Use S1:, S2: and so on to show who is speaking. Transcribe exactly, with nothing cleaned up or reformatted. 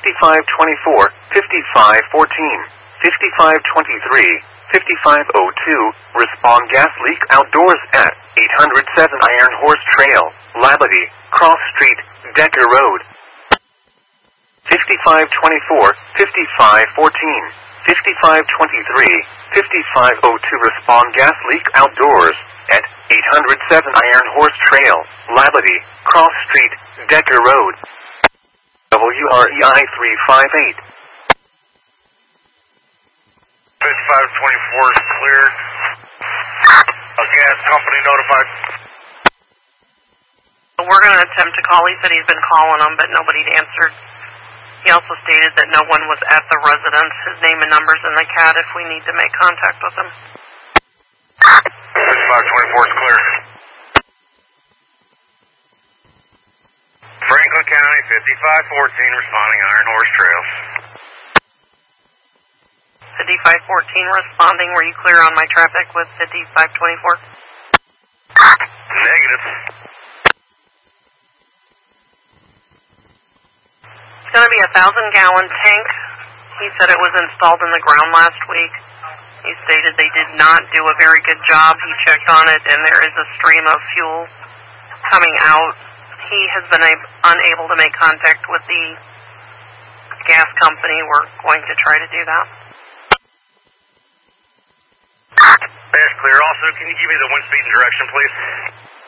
S1: fifty-five twenty-four, fifty-five fourteen, fifty-five twenty-three, fifty-five oh two, respond gas leak outdoors at eight oh seven Iron Horse Trail, Labadie, Cross Street, Decker Road. fifty-five twenty-four, fifty-five fourteen, fifty-five twenty-three, fifty-five oh two, respond gas leak outdoors at eight oh seven Iron Horse Trail, Labadie, Cross Street, Decker Road. W R E I three five eight.
S2: fifty-five twenty-four is cleared. A gas company notified.
S3: We're going to attempt to call. He said he's been calling them, but nobody'd answered. He also stated that no one was at the residence. His name and number's in the C A D if we need to make contact with him.
S2: fifty-five twenty-four is clear. Franklin County, fifty-five fourteen, responding Iron Horse Trail.
S3: fifty-five fourteen responding. Were you clear on my traffic with fifty-five twenty-four?
S2: Negative.
S3: It's going to be a thousand gallon tank. He said it was installed in the ground last week. He stated they did not do a very good job. He checked on it and there is a stream of fuel coming out. He has been a- unable to make contact with the gas company. We're going to try to do that.
S2: That's clear. Also, can you give me the wind speed and direction, please?